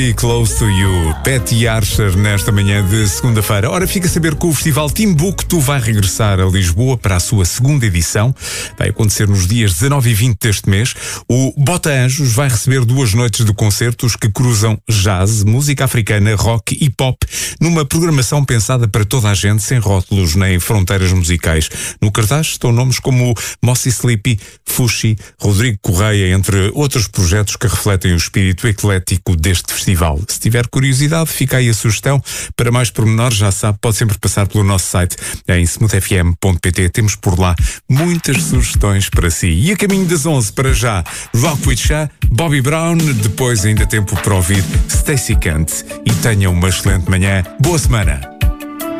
E Close to You, Patty Archer, nesta manhã de segunda-feira. Ora, fica a saber que o Festival Timbuktu vai regressar a Lisboa para a sua segunda edição. Vai acontecer nos dias 19 e 20 deste mês. O Bota Anjos vai receber 2 noites de concertos que cruzam jazz, música africana, rock e pop, numa programação pensada para toda a gente, sem rótulos nem fronteiras musicais. No cartaz estão nomes como Mossy Sleepy, Fushi, Rodrigo Correia, entre outros projetos que refletem o espírito eclético deste festival. Se tiver curiosidade, fica aí a sugestão. Para mais pormenores, já sabe, pode sempre passar pelo nosso site em smoothfm.pt. Temos por lá muitas sugestões para si. E a caminho das 11, para já, Rock with Cha, Bobby Brown, depois ainda tempo para ouvir Stacey Kent. E tenha uma excelente manhã. Boa semana!